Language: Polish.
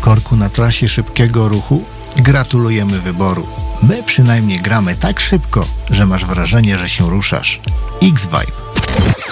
korku na trasie szybkiego ruchu? Gratulujemy wyboru. My przynajmniej gramy tak szybko, że masz wrażenie, że się ruszasz. X-Vibe.